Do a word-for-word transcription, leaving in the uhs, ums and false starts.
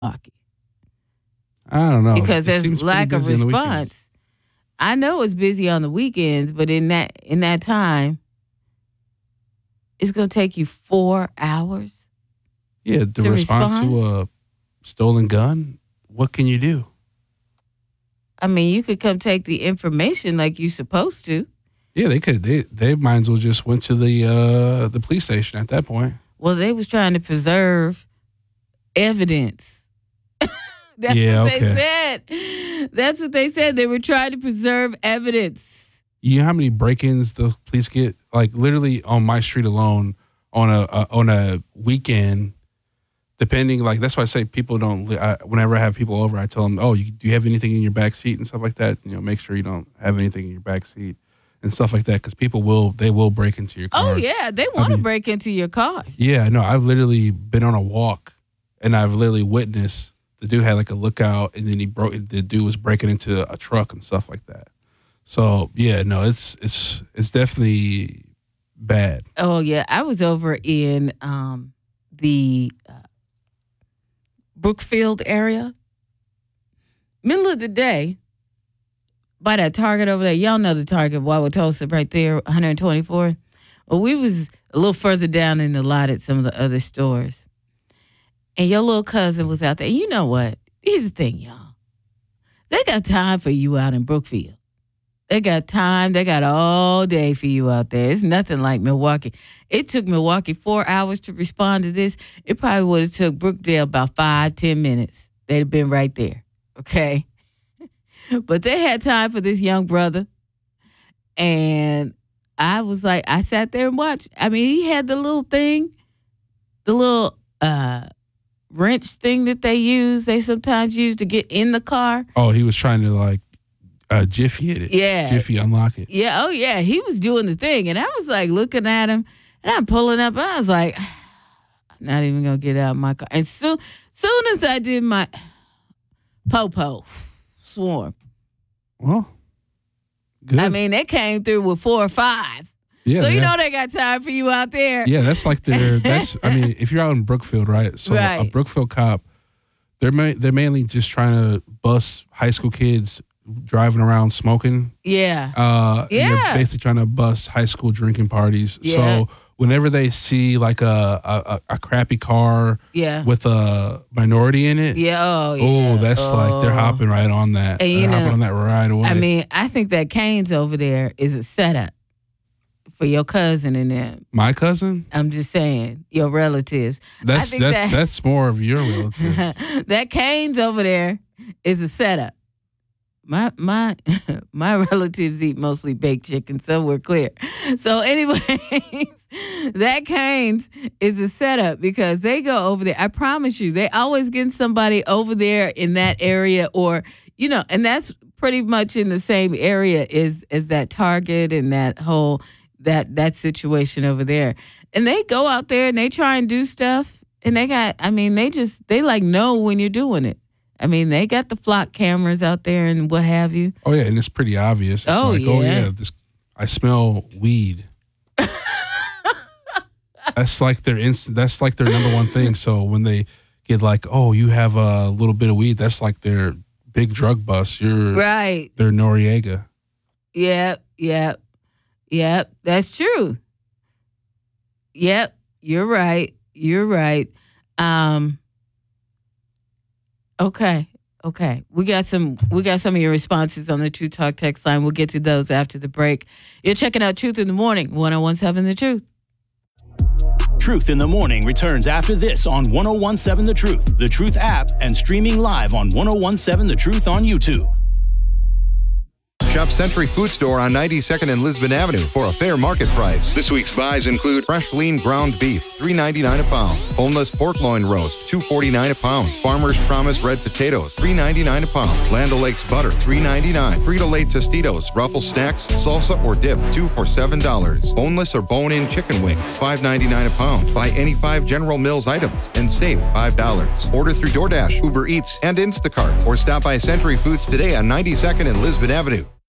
Milwaukee I don't know. because It there's seems pretty lack of busy on the weekends. response. I know it's busy on the weekends, but in that in that time, it's gonna take you four hours. Yeah, the to response respond? to a stolen gun. What can you do? I mean, you could come take the information like you're supposed to. Yeah, they could. They they might as well just went to the uh, the police station at that point. Well, they was trying to preserve evidence. That's Yeah, what okay. they said. That's what they said. They were trying to preserve evidence. You know how many break-ins the police get? Like literally on my street alone, on a uh, on a weekend, depending. Like that's why I say people don't. li- I, whenever I have people over, I tell them, "Oh, you, do you have anything in your back seat and stuff like that? You know, make sure you don't have anything in your back seat and stuff like that, because people will they will break into your car." Oh, yeah. They want to mean- break into your cars. Yeah, no, I've literally been on a walk, and I've literally witnessed the dude had like a lookout, and then he broke. The dude was breaking into a truck and stuff like that. So yeah, no, it's it's it's definitely bad. Oh, yeah. I was over in um, the uh, Brookfield area. Middle of the day, by that Target over there. Y'all know the Target, Wauwatosa, right there, one twenty-four. Well, we was a little further down in the lot at some of the other stores. And your little cousin was out there. You know what? Here's the thing, y'all. They got time for you out in Brookfield. They got time. They got all day for you out there. It's nothing like Milwaukee. It took Milwaukee four hours to respond to this. It probably would have took Brookdale about five, ten minutes. They'd have been right there, okay? But they had time for this young brother. And I was like, I sat there and watched. I mean, he had the little thing, the little uh, wrench thing that they use, they sometimes use to get in the car. Oh, he was trying to like uh, Jiffy it. Yeah. Jiffy unlock it. Yeah, oh yeah, he was doing the thing. And I was like looking at him, and I'm pulling up, and I was like, I'm not even going to get out of my car. And soon, soon as I did my po-po swarm, Well, good. I mean, they came through with four or five. yeah, So you they know have- they got time for you out there. yeah, that's like their. That's I mean, if you're out in Brookfield, right? So Right. a Brookfield cop, they're ma- they're mainly just trying to bust high school kids driving around smoking. Yeah. Uh, and Yeah. they're basically trying to bust high school drinking parties. Yeah. So whenever they see like a, a, a crappy car Yeah. with a minority in it, Yeah. Oh, yeah. oh, that's like they're Oh. hopping right on that. And you they're hopping know, on that right away. I mean, I think that Cane's over there is a setup for your cousin and them. my cousin, I'm just saying, your relatives. that's think that, that- that's more of your relative. That Cane's over there is a setup. My my my relatives eat mostly baked chicken, so we're clear. So, anyways, that Cane's is a setup because they go over there. I promise you, they always get somebody over there in that area, or you know, and that's pretty much in the same area as as that Target and that whole that that situation over there. And they go out there and they try and do stuff, and they got. I mean, they just they like know when you're doing it. I mean, they got the flock cameras out there and what have you. Oh yeah, and it's pretty obvious. It's Oh, like, oh yeah. yeah, this I smell weed. That's like their instant. That's like their number one thing. So when they get like, oh, you have a little bit of weed, that's like their big drug bust. You're Right. They're Noriega. Yep. Yep. Yep. That's true. Yep. You're right. You're right. Um, okay. Okay. We got some we got some of your responses on the True Talk text line. We'll get to those after the break. You're checking out Truth in the Morning, one oh one seven The Truth. Truth in the Morning returns after this on ten seventeen The Truth, The Truth app, and streaming live on ten seventeen The Truth on YouTube. Shop Century Food Store on ninety-second and Lisbon Avenue for a fair market price. This week's buys include fresh lean ground beef, three ninety-nine a pound. Boneless pork loin roast, two forty-nine a pound. Farmer's Promise red potatoes, three ninety-nine a pound. Land O'Lakes butter, three ninety-nine. Frito-Lay Tostitos, Ruffles snacks, salsa or dip, two for seven dollars. Boneless or bone-in chicken wings, five ninety-nine a pound. Buy any five General Mills items and save five dollars. Order through DoorDash, Uber Eats, and Instacart, or stop by Century Foods today on ninety-second and Lisbon Avenue.